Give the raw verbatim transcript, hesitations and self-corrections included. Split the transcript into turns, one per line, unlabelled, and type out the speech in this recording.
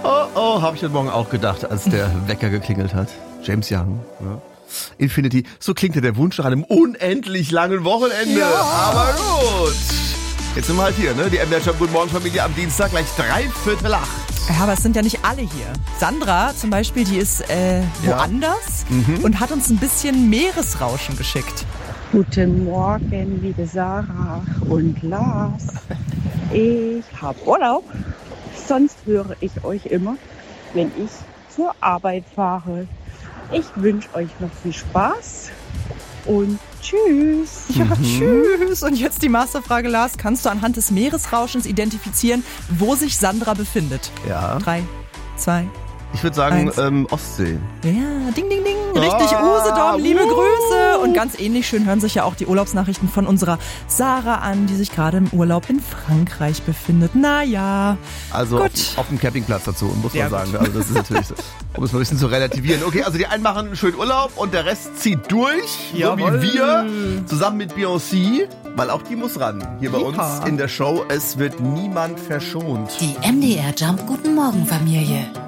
Oh, oh, habe ich heute Morgen auch gedacht, als der Wecker geklingelt hat. James Young, ja. Infinity, so klingt ja der Wunsch nach einem unendlich langen Wochenende. Ja. Aber gut. Jetzt sind wir halt hier, ne? Die M D R Guten Morgen Familie am Dienstag, gleich dreiviertel acht.
Ja, aber es sind ja nicht alle hier. Sandra zum Beispiel, die ist äh, woanders
ja. mhm.
und hat uns ein bisschen Meeresrauschen geschickt.
Guten Morgen, liebe Sarah und Lars. Ich habe Urlaub. Sonst höre ich euch immer, wenn ich zur Arbeit fahre. Ich wünsche euch noch viel Spaß und tschüss.
Ja, mhm. tschüss. Und jetzt die Masterfrage, Lars. Kannst du anhand des Meeresrauschens identifizieren, wo sich Sandra befindet?
Ja.
Drei, zwei,
Ich würde sagen, ähm, Ostsee.
Ja, ding, ding, ding. Richtig,
Ah,
Usedom, liebe
uh.
Grüße. Und ganz ähnlich schön hören sich ja auch die Urlaubsnachrichten von unserer Sarah an, die sich gerade im Urlaub in Frankreich befindet. Naja,
Also
gut.
auf, auf dem Campingplatz dazu, muss
Ja,
man sagen.
gut.
Also das ist natürlich so, um es mal ein bisschen zu relativieren. Okay, also die einen machen einen schönen Urlaub und der Rest zieht durch,
Jawohl.
so wie wir, zusammen mit Beyoncé, weil auch die muss ran. Hier bei
Ja.
uns in der Show, es wird niemand verschont.
Die M D R Jump Guten Morgen Familie.